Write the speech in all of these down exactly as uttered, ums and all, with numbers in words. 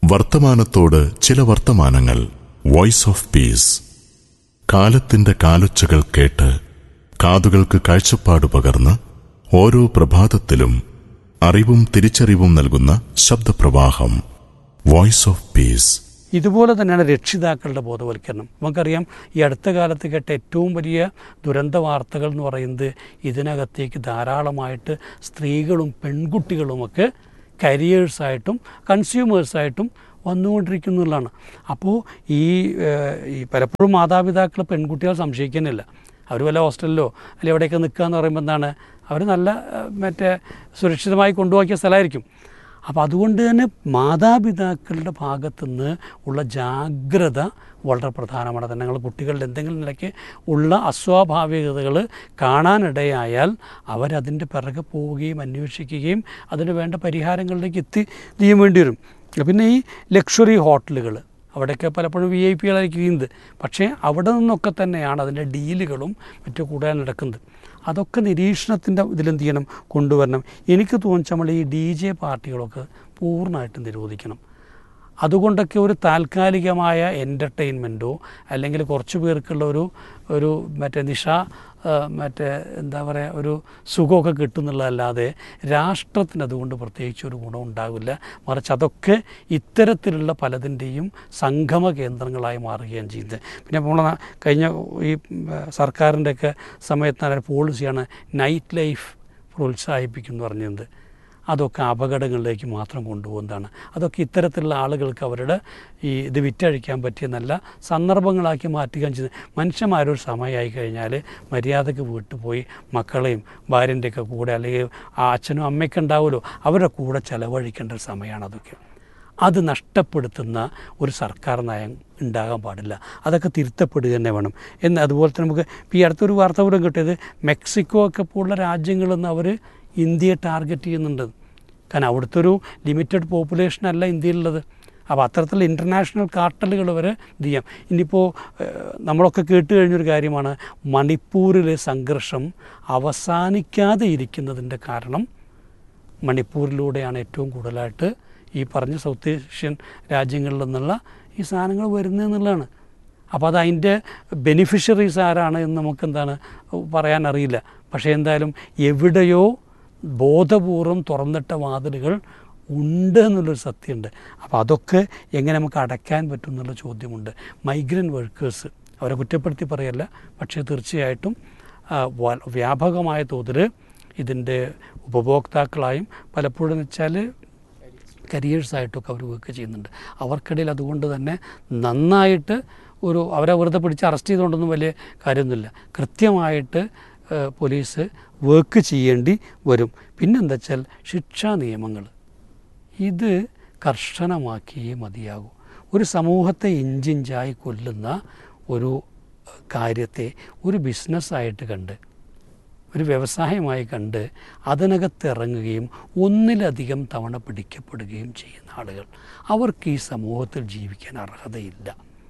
വർത്തമാനത്തോട് ചില വർത്തമാനങ്ങൾ. Voice of peace. കാലത്തിന്റെ കാലൊച്ചകൾ കേട്ട് കാതുകൾക്ക് കാഴ്ചപ്പാട് പകർന്ന് ഓരോ പ്രഭാതത്തിലും അറിവും തിരിച്ചറിവും നൽകുന്ന ശബ്ദപ്രവാഹം. Voice of peace. ഇതുപോലെ തന്നെയാണ് രക്ഷിതാക്കളുടെ ബോധവൽക്കരണം. നമുക്കറിയാം, ഈ അടുത്ത കാലത്ത് കേട്ട ഏറ്റവും വലിയ ദുരന്ത വാർത്തകൾ എന്ന് പറയുന്നത് ഇതിനകത്തേക്ക് ധാരാളമായിട്ട് സ്ത്രീകളും പെൺകുട്ടികളുമൊക്കെ കരിയേഴ്സായിട്ടും കൺസ്യൂമേഴ്സായിട്ടും വന്നുകൊണ്ടിരിക്കുന്നുള്ളതാണ്. അപ്പോൾ ഈ ഈ പലപ്പോഴും മാതാപിതാക്കൾ പെൺകുട്ടികൾ സംശയിക്കുന്നില്ല. അവർ വല്ല ഹോസ്റ്റലിലോ അല്ലെങ്കിൽ എവിടെയൊക്കെ നിൽക്കുക എന്ന് പറയുമ്പോൾ എന്താണ്, അവർ നല്ല മറ്റേ സുരക്ഷിതമായി കൊണ്ടുപോക്കിയ സ്ഥലമായിരിക്കും. അപ്പോൾ അതുകൊണ്ട് തന്നെ മാതാപിതാക്കളുടെ ഭാഗത്തുനിന്ന് ഉള്ള ജാഗ്രത വളരെ പ്രധാനമാണ്. തന്നെ ഞങ്ങൾ കുട്ടികളുടെ എന്തെങ്കിലും നിലയ്ക്ക് ഉള്ള അസ്വാഭാവികതകൾ കാണാനിടയായാൽ അവരതിൻ്റെ പിറകെ പോവുകയും അന്വേഷിക്കുകയും അതിന് വേണ്ട പരിഹാരങ്ങളിലേക്ക് എത്തി ചെയ്യാൻ വേണ്ടി വരും. പിന്നെ ഈ ലക്ഷറി ഹോട്ടലുകൾ, അവിടെയൊക്കെ പലപ്പോഴും വി ഐ പികളായിരിക്കുന്നത്, പക്ഷേ അവിടെ നിന്നൊക്കെ തന്നെയാണ് അതിൻ്റെ ഡീലുകളും മറ്റും കൂടുതൽ നടക്കുന്നത്. അതൊക്കെ നിരീക്ഷണത്തിൻ്റെ ഇതിലെന്ത് ചെയ്യണം, കൊണ്ടുവരണം. എനിക്ക് തോന്നിച്ച നമ്മൾ ഈ ഡി ജെ പാർട്ടികളൊക്കെ പൂർണ്ണമായിട്ടും നിരോധിക്കണം. അതുകൊണ്ടൊക്കെ ഒരു താൽക്കാലികമായ എൻ്റർടൈൻമെൻറ്റോ അല്ലെങ്കിൽ കുറച്ച് പേർക്കുള്ള ഒരു ഒരു മറ്റേ നിശ മറ്റേ എന്താ പറയുക ഒരു സുഖമൊക്കെ കിട്ടുന്നുള്ളതല്ലാതെ രാഷ്ട്രത്തിന് അതുകൊണ്ട് പ്രത്യേകിച്ച് ഒരു ഗുണം ഉണ്ടാവില്ല. മറിച്ച് അതൊക്കെ ഇത്തരത്തിലുള്ള പലതിൻ്റെയും സംഗമ കേന്ദ്രങ്ങളായി മാറുകയാണ് ചെയ്യുന്നത്. പിന്നെ നമ്മൾ കഴിഞ്ഞ ഈ സർക്കാരിൻ്റെയൊക്കെ സമയത്ത് പോളിസിയാണ് നൈറ്റ് ലൈഫ് പ്രോത്സാഹിപ്പിക്കും എന്ന് പറഞ്ഞത്. അതൊക്കെ അപകടങ്ങളിലേക്ക് മാത്രം കൊണ്ടുപോകുന്നതാണ്. അതൊക്കെ ഇത്തരത്തിലുള്ള ആളുകൾക്ക് അവരുടെ ഈ ഇത് വിറ്റഴിക്കാൻ പറ്റിയ നല്ല സന്ദർഭങ്ങളാക്കി മാറ്റുകയും ചെയ്ത് മനുഷ്യന്മാരൊരു സമയമായി കഴിഞ്ഞാൽ മര്യാദയ്ക്ക് വീട്ടിൽ പോയി മക്കളെയും ഭാര്യൻ്റെയൊക്കെ കൂടെ അല്ലെങ്കിൽ ആ അച്ഛനും അമ്മയൊക്കെ ഉണ്ടാവുമല്ലോ അവരുടെ കൂടെ ചിലവഴിക്കേണ്ട ഒരു സമയമാണ് അതൊക്കെ. അത് നഷ്ടപ്പെടുത്തുന്ന ഒരു സർക്കാർ നയം ഉണ്ടാകാൻ പാടില്ല. അതൊക്കെ തിരുത്തപ്പെടുക തന്നെ വേണം എന്ന്. അതുപോലെ തന്നെ നമുക്ക് ഇപ്പോൾ ഈ അടുത്തൊരു വാർത്ത പോലും കിട്ടിയത് മെക്സിക്കോ ഒക്കെ പോലുള്ള രാജ്യങ്ങളിൽ നിന്ന് അവർ ഇന്ത്യയെ ടാർഗറ്റ് ചെയ്യുന്നുണ്ട്. കാരണം അവിടുത്തെ ഒരു ലിമിറ്റഡ് പോപ്പുലേഷനല്ല ഇന്ത്യയിലുള്ളത്. അപ്പോൾ അത്തരത്തിലുള്ള ഇൻ്റർനാഷണൽ കാർട്ടലുകൾ വരെ ഇത് ചെയ്യാം. ഇനിയിപ്പോൾ നമ്മളൊക്കെ കേട്ട് കഴിഞ്ഞൊരു കാര്യമാണ്, മണിപ്പൂരിലെ സംഘർഷം അവസാനിക്കാതെ ഇരിക്കുന്നതിൻ്റെ കാരണം മണിപ്പൂരിലൂടെയാണ് ഏറ്റവും കൂടുതലായിട്ട് ഈ പറഞ്ഞ സൗത്ത് ഏഷ്യൻ രാജ്യങ്ങളിൽ നിന്നുള്ള ഈ സാധനങ്ങൾ വരുന്നതെന്നുള്ളതാണ്. അപ്പോൾ അത് അതിൻ്റെ ബെനിഫിഷ്യറീസ് ആരാണ് എന്ന് നമുക്കെന്താണ് പറയാനറിയില്ല. പക്ഷേ എന്തായാലും എവിടെയോ ബോധപൂർവം തുറന്നിട്ട വാതിലുകൾ ഉണ്ട് എന്നുള്ളൊരു സത്യമുണ്ട്. അപ്പോൾ അതൊക്കെ എങ്ങനെ നമുക്ക് അടയ്ക്കാൻ പറ്റും എന്നുള്ള ചോദ്യമുണ്ട്. മൈഗ്രൻ്റ് വർക്കേഴ്സ്, അവരെ കുറ്റപ്പെടുത്തി പറയല്ല, പക്ഷേ തീർച്ചയായിട്ടും വ്യാപകമായ തോതിൽ ഇതിൻ്റെ ഉപഭോക്താക്കളായും പലപ്പോഴും വെച്ചാൽ കരിയേഴ്സായിട്ടൊക്കെ അവർ വർക്ക് ചെയ്യുന്നുണ്ട്. അവർക്കിടയിൽ അതുകൊണ്ട് തന്നെ നന്നായിട്ട് ഒരു അവരെ വെറുതെ പിടിച്ച് അറസ്റ്റ് ചെയ്തുകൊണ്ടൊന്നും വലിയ കാര്യമൊന്നുമില്ല. കൃത്യമായിട്ട് പോലീസ് വർക്ക് ചെയ്യേണ്ടി വരും. പിന്നെന്താ വെച്ചാൽ ശിക്ഷാ നിയമങ്ങൾ ഇത് കർശനമാക്കിയേ മതിയാകൂ. ഒരു സമൂഹത്തെ ഇഞ്ചിഞ്ചായി കൊല്ലുന്ന ഒരു കാര്യത്തെ ഒരു ബിസിനസ്സായിട്ട് കണ്ട് ഒരു വ്യവസായമായി കണ്ട് അതിനകത്തിറങ്ങുകയും ഒന്നിലധികം തവണ പിടിക്കപ്പെടുകയും ചെയ്യുന്ന ആളുകൾ, അവർക്ക് ഈ സമൂഹത്തിൽ ജീവിക്കാൻ അർഹതയില്ല.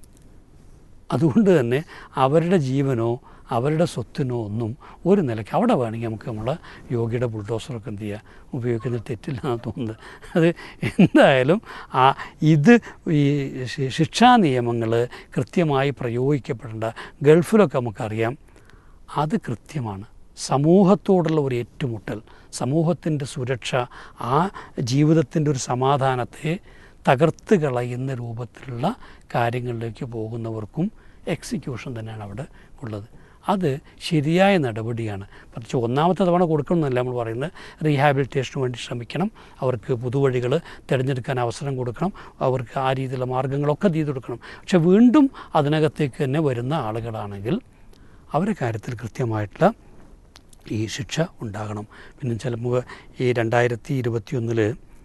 അതുകൊണ്ട് തന്നെ അവരുടെ ജീവനോ അവരുടെ സ്വത്തിനോ ഒന്നും ഒരു നിലയ്ക്ക് അവിടെ വേണമെങ്കിൽ നമുക്ക് നമ്മൾ യോഗിയുടെ ബുൾഡോസറൊക്കെ എന്ത് ചെയ്യുക ഉപയോഗിക്കുന്ന തെറ്റില്ല എന്ന് തോന്നുന്നത്. അത് എന്തായാലും ആ ഇത് ഈ ശിക്ഷാ നിയമങ്ങൾ കൃത്യമായി പ്രയോഗിക്കപ്പെടേണ്ട ഗൾഫിലൊക്കെ നമുക്കറിയാം. അത് കൃത്യമാണ്. സമൂഹത്തോടുള്ള ഒരു ഏറ്റുമുട്ടൽ, സമൂഹത്തിൻ്റെ സുരക്ഷ, ആ ജീവിതത്തിൻ്റെ ഒരു സമാധാനത്തെ തകർത്ത് കളയുന്ന രൂപത്തിലുള്ള കാര്യങ്ങളിലേക്ക് പോകുന്നവർക്കും എക്സിക്യൂഷൻ തന്നെയാണ് അവിടെ ഉള്ളത്. അത് ശരിയായ നടപടിയാണ്. പക്ഷേ ഒന്നാമത്തെ തവണ കൊടുക്കണമെന്നല്ല നമ്മൾ പറയുന്നത്. റീഹാബിലിറ്റേഷന് വേണ്ടി ശ്രമിക്കണം, അവർക്ക് പുതുവഴികൾ തിരഞ്ഞെടുക്കാൻ അവസരം കൊടുക്കണം, അവർക്ക് ആ രീതിയിലുള്ള മാർഗ്ഗങ്ങളൊക്കെ ചെയ്ത് കൊടുക്കണം. പക്ഷെ വീണ്ടും അതിനകത്തേക്ക് തന്നെ വരുന്ന ആളുകളാണെങ്കിൽ അവരുടെ കാര്യത്തിൽ കൃത്യമായിട്ടുള്ള ഈ ശിക്ഷ ഉണ്ടാകണം. പിന്നെ ചിലപ്പോൾ ഈ രണ്ടായിരത്തി ഇരുപത്തി ഒന്നിൽ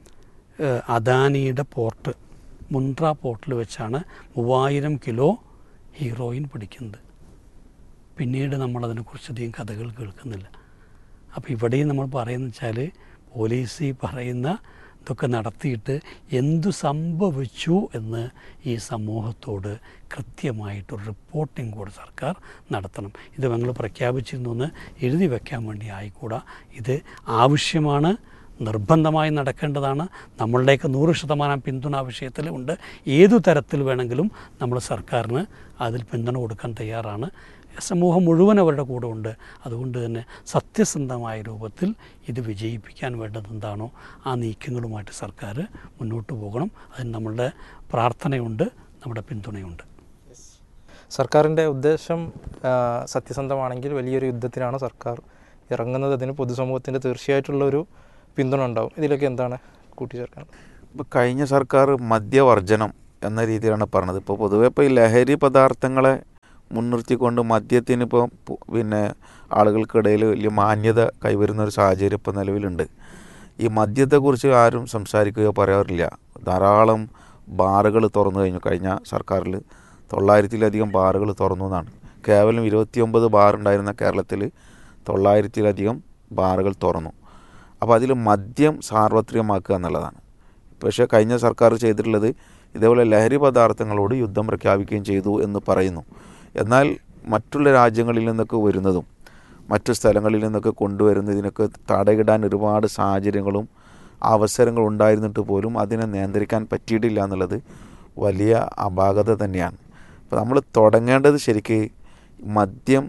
അദാനിയുടെ പോർട്ട് മുണ്ട്ര പോർട്ടിൽ വെച്ചാണ് മൂവായിരം കിലോ ഹീറോയിൻ പിടിക്കുന്നത്. പിന്നീട് നമ്മളതിനെക്കുറിച്ചധികം കഥകൾ കേൾക്കുന്നില്ല. അപ്പോൾ ഇവിടെയും നമ്മൾ പറയുന്നത് വെച്ചാൽ പോലീസ് ഈ പറയുന്ന ഇതൊക്കെ നടത്തിയിട്ട് എന്തു സംഭവിച്ചു എന്ന് ഈ സമൂഹത്തോട് കൃത്യമായിട്ടൊരു റിപ്പോർട്ടിംഗ് കൂടെ സർക്കാർ നടത്തണം. ഇത് ഞങ്ങൾ പ്രഖ്യാപിച്ചിരുന്നു എന്ന് എഴുതി വയ്ക്കാൻ വേണ്ടി ആയിക്കൂടാ. ഇത് ആവശ്യമാണ്, നിർബന്ധമായി നടക്കേണ്ടതാണ്. നമ്മളുടെയൊക്കെ നൂറ് ശതമാനം പിന്തുണ ആ വിഷയത്തിൽ ഉണ്ട്. ഏതു തരത്തിൽ വേണമെങ്കിലും നമ്മൾ സർക്കാരിന് അതിൽ പിന്തുണ കൊടുക്കാൻ തയ്യാറാണ്. സമൂഹം മുഴുവൻ അവരുടെ കൂടെ ഉണ്ട്. അതുകൊണ്ട് തന്നെ സത്യസന്ധമായ രൂപത്തിൽ ഇത് വിജയിപ്പിക്കാൻ വേണ്ടത് എന്താണോ ആ നീക്കങ്ങളുമായിട്ട് സർക്കാർ മുന്നോട്ട് പോകണം. അതിന് നമ്മളുടെ പ്രാർത്ഥനയുണ്ട്, നമ്മുടെ പിന്തുണയുണ്ട്. സർക്കാരിൻ്റെ ഉദ്ദേശം സത്യസന്ധമാണെങ്കിൽ വലിയൊരു യുദ്ധത്തിനാണ് സർക്കാർ ഇറങ്ങുന്നത്. അതിന് പൊതുസമൂഹത്തിൻ്റെ തീർച്ചയായിട്ടുള്ളൊരു പിന്തുണ ഉണ്ടാവും. ഇതിലൊക്കെ എന്താണ് കൂട്ടിച്ചേർക്കാൻ? ഇപ്പോൾ കഴിഞ്ഞ സർക്കാർ മദ്യവർജനം എന്ന രീതിയിലാണ് പറഞ്ഞത്. ഇപ്പോൾ പൊതുവെ ഇപ്പോൾ ഈ ലഹരി പദാർത്ഥങ്ങളെ മുൻനിർത്തിക്കൊണ്ട് മദ്യത്തിന് ഇപ്പോൾ പിന്നെ ആളുകൾക്കിടയിൽ വലിയ മാന്യത കൈവരുന്ന ഒരു സാഹചര്യം ഇപ്പോൾ നിലവിലുണ്ട്. ഈ മദ്യത്തെക്കുറിച്ച് ആരും സംസാരിക്കുകയോ പറയാറില്ല. ധാരാളം ബാറുകൾ തുറന്നു കഴിഞ്ഞു. കഴിഞ്ഞ സർക്കാരിൽ തൊള്ളായിരത്തിലധികം ബാറുകൾ തുറന്നു എന്നാണ്. കേവലം ഇരുപത്തിയൊമ്പത് ബാർ ഉണ്ടായിരുന്ന കേരളത്തിൽ തൊള്ളായിരത്തിലധികം ബാറുകൾ തുറന്നു. അപ്പോൾ അതിൽ മദ്യം സാർവത്രികമാക്കുക എന്നുള്ളതാണ്. പക്ഷേ കഴിഞ്ഞ സർക്കാർ ചെയ്തിട്ടുള്ളത് ഇതേപോലെ ലഹരി പദാർത്ഥങ്ങളോട് യുദ്ധം പ്രഖ്യാപിക്കുകയും ചെയ്തു എന്ന് പറയുന്നു. എന്നാൽ മറ്റുള്ള രാജ്യങ്ങളിൽ നിന്നൊക്കെ വരുന്നതും മറ്റു സ്ഥലങ്ങളിൽ നിന്നൊക്കെ കൊണ്ടുവരുന്നതിനൊക്കെ തടയിടാൻ ഒരുപാട് സാഹചര്യങ്ങളും അവസരങ്ങളും ഉണ്ടായിരുന്നിട്ട് പോലും അതിനെ നിയന്ത്രിക്കാൻ പറ്റിയിട്ടില്ല എന്നുള്ളത് വലിയ അപാകത തന്നെയാണ്. അപ്പോൾ നമ്മൾ തുടങ്ങേണ്ടത് ശരിക്ക് മദ്യം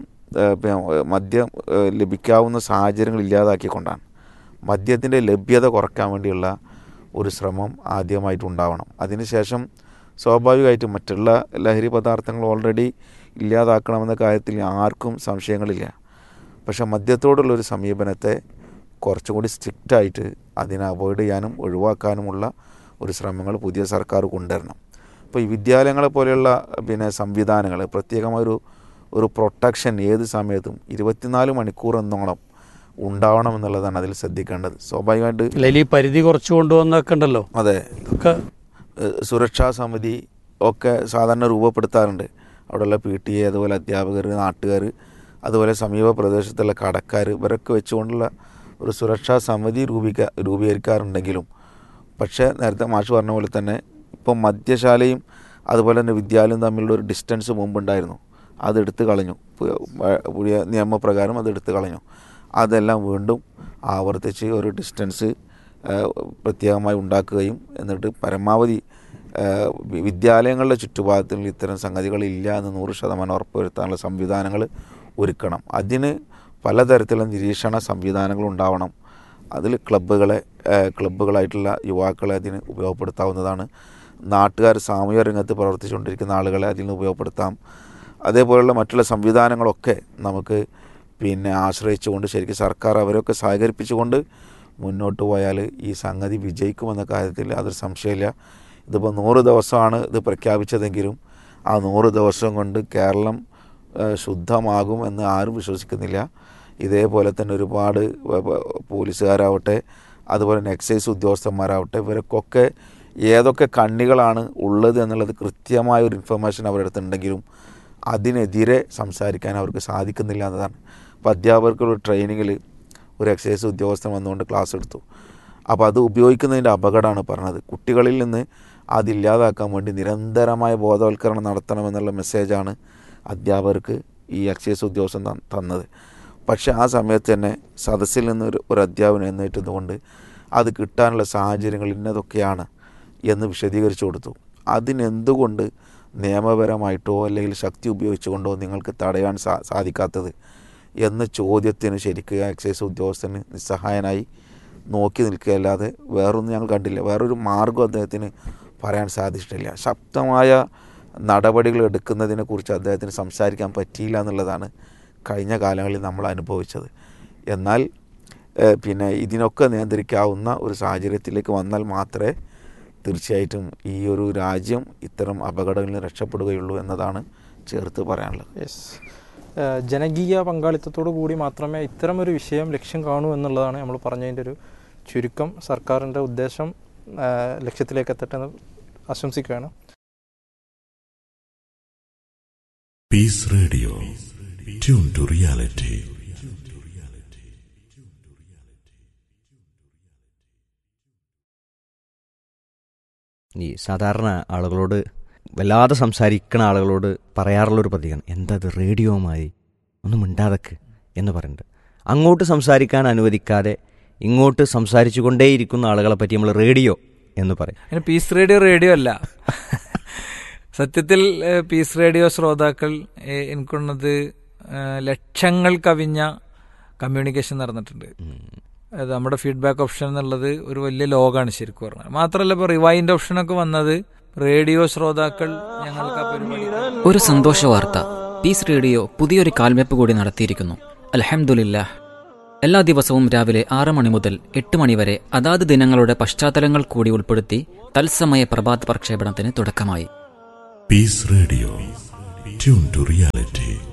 മദ്യം ലഭിക്കാവുന്ന സാഹചര്യങ്ങൾ ഇല്ലാതാക്കിക്കൊണ്ടാണ്. മദ്യത്തിൻ്റെ ലഭ്യത കുറയ്ക്കാൻ വേണ്ടിയുള്ള ഒരു ശ്രമം ആദ്യമായിട്ടുണ്ടാവണം. അതിനുശേഷം സ്വാഭാവികമായിട്ടും മറ്റുള്ള ലഹരി പദാർത്ഥങ്ങൾ ഓൾറെഡി ഇല്ലാതാക്കണമെന്ന കാര്യത്തിൽ ആർക്കും സംശയങ്ങളില്ല. പക്ഷേ മദ്യത്തോടുള്ളൊരു സമീപനത്തെ കുറച്ചും കൂടി സ്ട്രിക്റ്റായിട്ട് അതിനെ അവോയ്ഡ് ചെയ്യാനും ഒഴിവാക്കാനുമുള്ള ഒരു ശ്രമങ്ങൾ പുതിയ സർക്കാർ കൊണ്ടുവരണം. ഇപ്പോൾ ഈ വിദ്യാലയങ്ങളെ പോലെയുള്ള പിന്നെ സംവിധാനങ്ങൾ പ്രത്യേകമായൊരു ഒരു പ്രൊട്ടക്ഷൻ ഏത് സമയത്തും ഇരുപത്തിനാല് മണിക്കൂർ എന്നോണം ഉണ്ടാവണം എന്നുള്ളതാണ് അതിൽ ശ്രദ്ധിക്കേണ്ടത്. സ്വാഭാവികമായിട്ട് ഈ പരിധി കുറച്ച് കൊണ്ടുവന്നൊക്കെ ഉണ്ടല്ലോ. അതെ, ഒക്കെ സുരക്ഷാ സമിതി ഒക്കെ സാധാരണ രൂപപ്പെടുത്താറുണ്ട്. അവിടെയുള്ള പി ടി എ, അതുപോലെ അധ്യാപകർ, നാട്ടുകാർ, അതുപോലെ സമീപ പ്രദേശത്തുള്ള കടക്കാർ, ഇവരൊക്കെ വെച്ചുകൊണ്ടുള്ള ഒരു സുരക്ഷാ സമിതി രൂപീക രൂപീകരിക്കാറുണ്ടെങ്കിലും പക്ഷേ നേരത്തെ മാഷ് പറഞ്ഞ പോലെ തന്നെ ഇപ്പോൾ മദ്യശാലയും അതുപോലെ തന്നെ വിദ്യാലയം തമ്മിലുള്ള ഒരു ഡിസ്റ്റൻസ് മുമ്പുണ്ടായിരുന്നു. അതെടുത്ത് കളഞ്ഞു. പുതിയ നിയമപ്രകാരം അതെടുത്ത് കളഞ്ഞു. അതെല്ലാം വീണ്ടും ആവർത്തിച്ച് ഒരു ഡിസ്റ്റൻസ് പ്രത്യേകമായി ഉണ്ടാക്കുകയും എന്നിട്ട് പരമാവധി വിദ്യാലയങ്ങളുടെ ചുറ്റുപാടത്തിൽ ഇത്തരം സംഗതികളില്ല എന്ന് നൂറ് ശതമാനം ഉറപ്പുവരുത്താനുള്ള സംവിധാനങ്ങൾ ഒരുക്കണം. അതിന് പലതരത്തിലുള്ള നിരീക്ഷണ സംവിധാനങ്ങൾ ഉണ്ടാവണം. അതിൽ ക്ലബ്ബുകളെ ക്ലബ്ബുകളായിട്ടുള്ള യുവാക്കളെ അതിന് ഉപയോഗപ്പെടുത്താവുന്നതാണ്. നാട്ടുകാർ സാമൂഹ്യ രംഗത്ത് പ്രവർത്തിച്ചുകൊണ്ടിരിക്കുന്ന ആളുകളെ അതിന് ഉപയോഗപ്പെടുത്താം. അതേപോലെയുള്ള മറ്റുള്ള സംവിധാനങ്ങളൊക്കെ നമുക്ക് പിന്നെ ആശ്രയിച്ചുകൊണ്ട് ശരിക്കും സർക്കാർ അവരൊക്കെ സഹകരിപ്പിച്ചുകൊണ്ട് മുന്നോട്ട് പോയാൽ ഈ സംഗതി വിജയിക്കുമെന്ന കാര്യത്തിൽ അതൊരു സംശയമില്ല. ഇതിപ്പോൾ നൂറ് ദിവസമാണ് ഇത് പ്രഖ്യാപിച്ചതെങ്കിലും ആ നൂറ് ദിവസം കൊണ്ട് കേരളം ശുദ്ധമാകും എന്ന് ആരും വിശ്വസിക്കുന്നില്ല. ഇതേപോലെ തന്നെ ഒരുപാട് പോലീസുകാരാവട്ടെ അതുപോലെ തന്നെ എക്സൈസ് ഉദ്യോഗസ്ഥന്മാരാവട്ടെ ഇവർക്കൊക്കെ ഏതൊക്കെ കണ്ണികളാണ് ഉള്ളത് എന്നുള്ളത് കൃത്യമായൊരു ഇൻഫർമേഷൻ അവരുടെ അടുത്തുണ്ടെങ്കിലും അതിനെതിരെ സംസാരിക്കാൻ അവർക്ക് സാധിക്കുന്നില്ല എന്നതാണ്. അപ്പോൾ അധ്യാപകർക്കൊരു ട്രെയിനിങ്ങിൽ ഒരു എക്സൈസ് ഉദ്യോഗസ്ഥൻ വന്നുകൊണ്ട് ക്ലാസ് എടുത്തു. അപ്പോൾ അത് ഉപയോഗിക്കുന്നതിൻ്റെ അപകടമാണ് പറഞ്ഞത്. കുട്ടികളിൽ നിന്ന് അതില്ലാതാക്കാൻ വേണ്ടി നിരന്തരമായ ബോധവൽക്കരണം നടത്തണമെന്നുള്ള മെസ്സേജാണ് അധ്യാപകർക്ക് ഈ എക്സൈസ് ഉദ്യോഗസ്ഥൻ തന്നത്. പക്ഷേ ആ സമയത്ത് തന്നെ സദസ്സിൽ നിന്ന് ഒരു ഒരു അധ്യാപനം എന്നേറ്റതുകൊണ്ട് അത് കിട്ടാനുള്ള സാഹചര്യങ്ങൾ ഇന്നതൊക്കെയാണ് എന്ന് വിശദീകരിച്ചു കൊടുത്തു. അതിനെന്തുകൊണ്ട് നിയമപരമായിട്ടോ അല്ലെങ്കിൽ ശക്തി ഉപയോഗിച്ചുകൊണ്ടോ നിങ്ങൾക്ക് തടയാൻ സാ സാധിക്കാത്തത് എന്ന ചോദ്യത്തിന് ശരിക്കും എക്സൈസ് ഉദ്യോഗസ്ഥന് നിസ്സഹായനായി നോക്കി നിൽക്കുകയല്ലാതെ വേറൊന്നും ഞങ്ങൾ കണ്ടില്ല. വേറൊരു മാർഗ്ഗം അദ്ദേഹത്തിന് പറയാൻ സാധിച്ചിട്ടില്ല. ശക്തമായ നടപടികൾ എടുക്കുന്നതിനെക്കുറിച്ച് അദ്ദേഹത്തിന് സംസാരിക്കാൻ പറ്റിയില്ല എന്നുള്ളതാണ് കഴിഞ്ഞ കാലങ്ങളിൽ നമ്മൾ അനുഭവിച്ചത്. എന്നാൽ പിന്നെ ഇതിനൊക്കെ നിയന്ത്രിക്കാവുന്ന ഒരു സാഹചര്യത്തിലേക്ക് വന്നാൽ മാത്രമേ തീർച്ചയായിട്ടും ഈ ഒരു രാജ്യം ഇത്തരം അപകടങ്ങളിൽ നിന്ന് രക്ഷപ്പെടുകയുള്ളൂ എന്നതാണ് ചേർത്ത് പറയാനുള്ളത്. യെസ്, ജനകീയ പങ്കാളിത്തത്തോടു കൂടി മാത്രമേ ഇത്തരം ഒരു വിഷയം ലക്ഷ്യം കാണൂ എന്നുള്ളതാണ് നമ്മൾ പറഞ്ഞതിൻ്റെ ഒരു ചുരുക്കം. സർക്കാരിൻ്റെ ഉദ്ദേശം ലക്ഷ്യത്തിലേക്ക് എത്തട്ടെ എന്ന് ആശംസിക്കുകയാണ്. Piece radio, tune to reality. ഈ സാധാരണ ആളുകളോട് വല്ലാതെ സംസാരിക്കുന്ന ആളുകളോട് പറയാറുള്ളൊരു പ്രതികരണം, എന്തത് റേഡിയോമായി ഒന്നും മിണ്ടാതക്ക് എന്ന് പറയുന്നുണ്ട്. അങ്ങോട്ട് സംസാരിക്കാൻ അനുവദിക്കാതെ ഇങ്ങോട്ട് സംസാരിച്ചു കൊണ്ടേയിരിക്കുന്ന ആളുകളെ പറ്റി നമ്മൾ റേഡിയോ എന്ന് പറയും. അതിന് പീസ് റേഡിയോ റേഡിയോ അല്ല. സത്യത്തിൽ പീസ് റേഡിയോ ശ്രോതാക്കൾ എനിക്കുള്ളത് ലക്ഷങ്ങൾ കവിഞ്ഞ കമ്മ്യൂണിക്കേഷൻ നടന്നിട്ടുണ്ട്. അത് നമ്മുടെ ഫീഡ്ബാക്ക് ഓപ്ഷൻ എന്നുള്ളത് ഒരു വലിയ ലോകമാണ് ശരിക്കും പറഞ്ഞാൽ. മാത്രമല്ല ഇപ്പോൾ റിവൈൻഡ് ഓപ്ഷനൊക്കെ വന്നത് റേഡിയോ ശ്രോതാക്കൾ ഞങ്ങൾക്ക് ആ പരിപാടി. ഒരു സന്തോഷ വാർത്ത, പീസ് റേഡിയോ പുതിയൊരു കാൽവെപ്പ് കൂടി നടത്തിയിരിക്കുന്നു. അൽഹംദുലില്ലാഹ്. എല്ലാ ദിവസവും രാവിലെ ആറ് മണി മുതൽ എട്ട് മണി വരെ അതാത് ദിനങ്ങളുടെ പശ്ചാത്തലങ്ങൾ കൂടി ഉൾപ്പെടുത്തി തത്സമയ പ്രഭാത പ്രക്ഷേപണത്തിന് തുടക്കമായി. Piece radio, tune to reality.